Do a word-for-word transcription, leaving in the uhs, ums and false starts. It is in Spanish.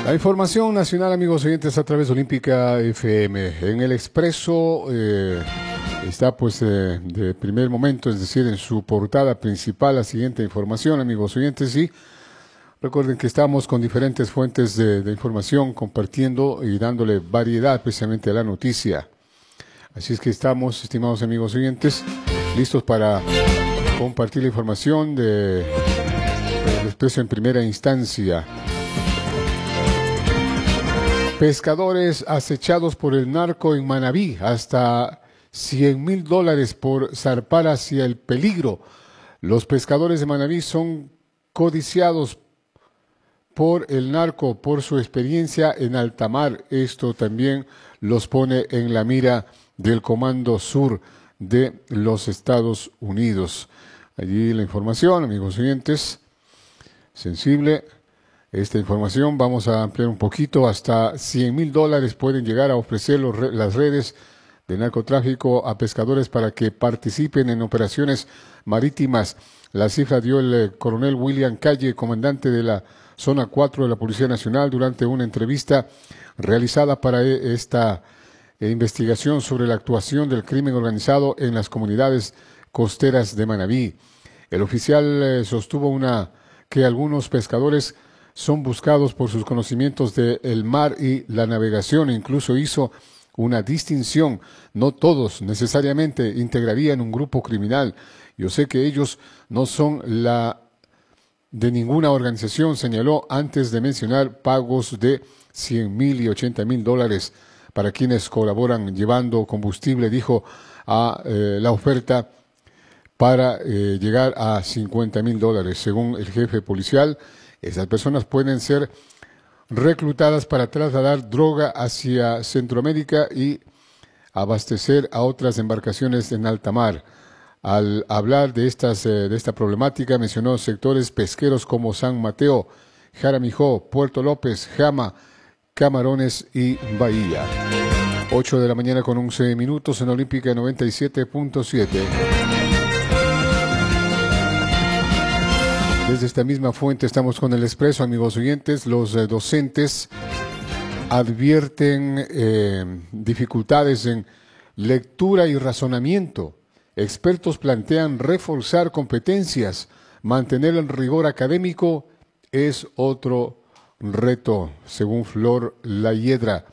La información nacional, amigos oyentes, a través de Olímpica F M. En el Expreso eh, está pues eh, de primer momento, es decir, en su portada principal, la siguiente información, amigos oyentes, y recuerden que estamos con diferentes fuentes de, de información, compartiendo y dándole variedad especialmente a la noticia. Así es que estamos, estimados amigos oyentes, listos para compartir la información de, del Expreso en primera instancia. Pescadores acechados por el narco en Manabí, hasta cien mil dólares por zarpar hacia el peligro. Los pescadores de Manabí son codiciados por el narco, por su experiencia en alta mar. Esto también los pone en la mira del Comando Sur de los Estados Unidos. Allí la información, amigos oyentes, sensible. Esta información vamos a ampliar un poquito. Hasta cien mil dólares pueden llegar a ofrecer los, las redes de narcotráfico a pescadores para que participen en operaciones marítimas. La cifra dio el eh, coronel William Calle, comandante de la Zona cuatro de la Policía Nacional, durante una entrevista realizada para eh, esta eh, investigación sobre la actuación del crimen organizado en las comunidades costeras de Manabí. El oficial eh, sostuvo una que algunos pescadores son buscados por sus conocimientos del mar y la navegación. Incluso hizo una distinción. No todos necesariamente integrarían un grupo criminal. Yo sé que ellos no son la de ninguna organización, señaló, antes de mencionar pagos de cien mil y ochenta mil dólares para quienes colaboran llevando combustible. Dijo a eh, la oferta para eh, llegar a cincuenta mil dólares. Según el jefe policial, esas personas pueden ser reclutadas para trasladar droga hacia Centroamérica y abastecer a otras embarcaciones en alta mar. Al hablar de, estas, eh, de esta problemática, mencionó sectores pesqueros como San Mateo, Jaramijó, Puerto López, Jama, Camarones y Bahía. ocho de la mañana con once minutos en Olímpica noventa y siete punto siete. Desde esta misma fuente estamos con el Expreso, amigos oyentes. Los eh, docentes advierten eh, dificultades en lectura y razonamiento. Expertos plantean reforzar competencias. Mantener el rigor académico es otro reto, según Flor Layedra.